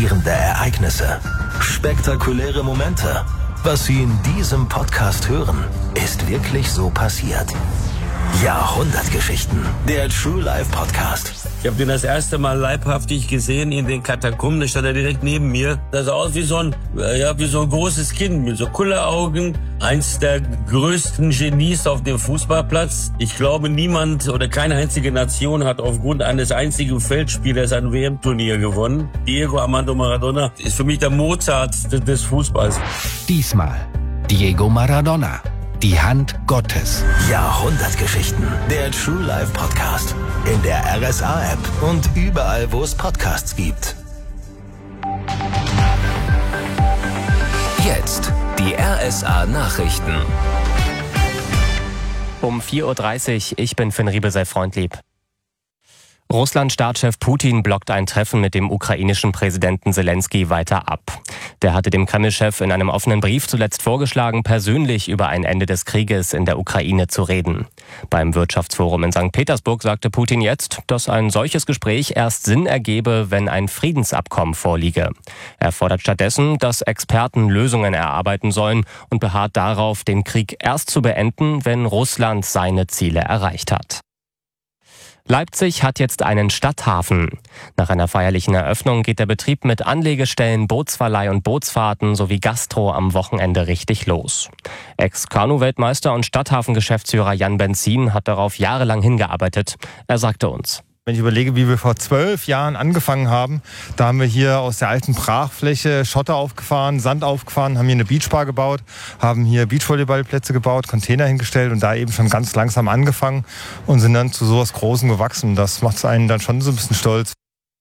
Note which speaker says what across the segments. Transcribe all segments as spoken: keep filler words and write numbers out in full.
Speaker 1: Schockierende Ereignisse. Spektakuläre Momente. Was Sie in diesem Podcast hören, ist wirklich so passiert. Jahrhundertgeschichten. Der True Life Podcast.
Speaker 2: Ich habe den das erste Mal leibhaftig gesehen in den Katakomben. Da stand er direkt neben mir. Das sah aus wie so ein, ja, wie so ein großes Kind mit so Kulleraugen. Eins der größten Genies auf dem Fußballplatz. Ich glaube, niemand oder keine einzige Nation hat aufgrund eines einzigen Feldspielers ein W M-Turnier gewonnen. Diego Armando Maradona ist für mich der Mozart des Fußballs.
Speaker 3: Diesmal Diego Maradona. Die Hand Gottes.
Speaker 1: Jahrhundertgeschichten. Der True Life Podcast. In der R S A-App und überall, wo es Podcasts gibt.
Speaker 4: Jetzt die R S A-Nachrichten.
Speaker 5: Um vier Uhr dreißig, ich bin Finn Riebel, sei freundlieb. Russland-Staatschef Putin blockt ein Treffen mit dem ukrainischen Präsidenten Selenskyj weiter ab. Der hatte dem Kreml-Chef in einem offenen Brief zuletzt vorgeschlagen, persönlich über ein Ende des Krieges in der Ukraine zu reden. Beim Wirtschaftsforum in Sankt Petersburg sagte Putin jetzt, dass ein solches Gespräch erst Sinn ergebe, wenn ein Friedensabkommen vorliege. Er fordert stattdessen, dass Experten Lösungen erarbeiten sollen und beharrt darauf, den Krieg erst zu beenden, wenn Russland seine Ziele erreicht hat. Leipzig hat jetzt einen Stadthafen. Nach einer feierlichen Eröffnung geht der Betrieb mit Anlegestellen, Bootsverleih und Bootsfahrten sowie Gastro am Wochenende richtig los. Ex-Kanu-Weltmeister und Stadthafengeschäftsführer Jan Benzin hat darauf jahrelang hingearbeitet. Er sagte uns:
Speaker 6: Wenn ich überlege, wie wir vor zwölf Jahren angefangen haben, da haben wir hier aus der alten Brachfläche Schotter aufgefahren, Sand aufgefahren, haben hier eine Beachbar gebaut, haben hier Beachvolleyballplätze gebaut, Container hingestellt und da eben schon ganz langsam angefangen und sind dann zu sowas Großem gewachsen. Das macht einen dann schon so ein bisschen stolz.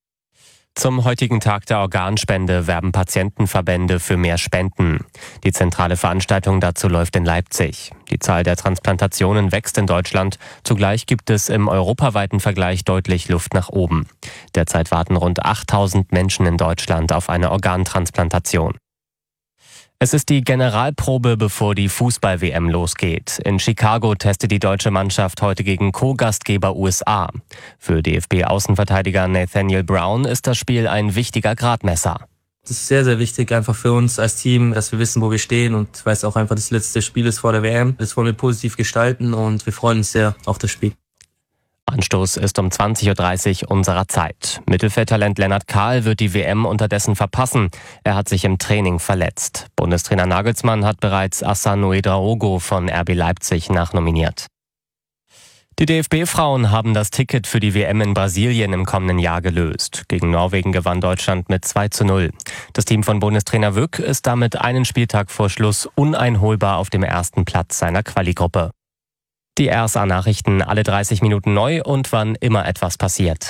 Speaker 5: Zum heutigen Tag der Organspende werben Patientenverbände für mehr Spenden. Die zentrale Veranstaltung dazu läuft in Leipzig. Die Zahl der Transplantationen wächst in Deutschland. Zugleich gibt es im europaweiten Vergleich deutlich Luft nach oben. Derzeit warten rund achttausend Menschen in Deutschland auf eine Organtransplantation. Es ist die Generalprobe, bevor die Fußball-W M losgeht. In Chicago testet die deutsche Mannschaft heute gegen Co-Gastgeber U S A. Für D F B-Außenverteidiger Nathaniel Brown ist das Spiel ein wichtiger Gradmesser.
Speaker 7: Es ist sehr, sehr wichtig einfach für uns als Team, dass wir wissen, wo wir stehen, und weil es auch einfach das letzte Spiel ist vor der W M. Das wollen wir positiv gestalten und wir freuen uns sehr auf das Spiel.
Speaker 5: Anstoß ist um zwanzig Uhr dreißig unserer Zeit. Mittelfeldtalent Lennart Kahl wird die W M unterdessen verpassen. Er hat sich im Training verletzt. Bundestrainer Nagelsmann hat bereits Hassan Ouedraogo von R B Leipzig nachnominiert. Die D F B-Frauen haben das Ticket für die W M in Brasilien im kommenden Jahr gelöst. Gegen Norwegen gewann Deutschland mit zwei zu null. Das Team von Bundestrainer Wück ist damit einen Spieltag vor Schluss uneinholbar auf dem ersten Platz seiner Quali-Gruppe. Die R S A-Nachrichten alle dreißig Minuten neu und wann immer etwas passiert.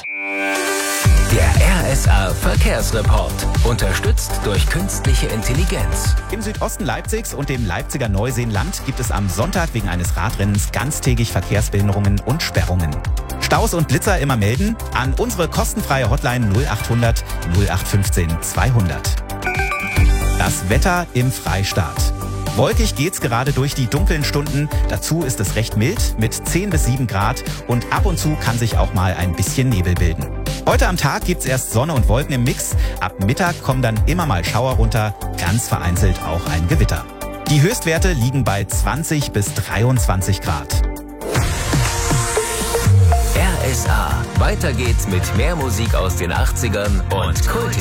Speaker 4: Der R S A-Verkehrsreport. Unterstützt durch künstliche Intelligenz.
Speaker 8: Im Südosten Leipzigs und dem Leipziger Neuseenland gibt es am Sonntag wegen eines Radrennens ganztägig Verkehrsbehinderungen und Sperrungen. Staus und Blitzer immer melden an unsere kostenfreie Hotline null achthundert null acht fünfzehn zweihundert. Das Wetter im Freistaat. Wolkig geht's gerade durch die dunklen Stunden. Dazu ist es recht mild mit zehn bis sieben Grad und ab und zu kann sich auch mal ein bisschen Nebel bilden. Heute am Tag gibt's erst Sonne und Wolken im Mix. Ab Mittag kommen dann immer mal Schauer runter, ganz vereinzelt auch ein Gewitter. Die Höchstwerte liegen bei zwanzig bis dreiundzwanzig Grad.
Speaker 4: R S A. Weiter geht's mit mehr Musik aus den achtzigern und Kult.